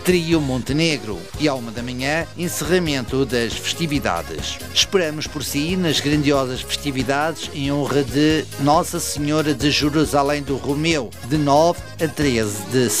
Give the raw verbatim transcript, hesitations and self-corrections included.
Trio Montenegro e à uma da manhã, encerramento das festividades. Esperamos por si nas grandiosas festividades em honra de Nossa Senhora de Jerusalém do Romeu, de nove a treze de